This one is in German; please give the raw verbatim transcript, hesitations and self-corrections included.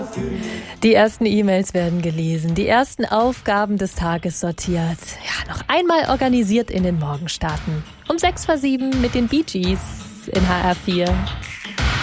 Die ersten E-Mails werden gelesen, die ersten Aufgaben des Tages sortiert. Ja, noch einmal organisiert in den Morgenstarten. Um sechs vor sieben mit den Bee Gees in H R vier.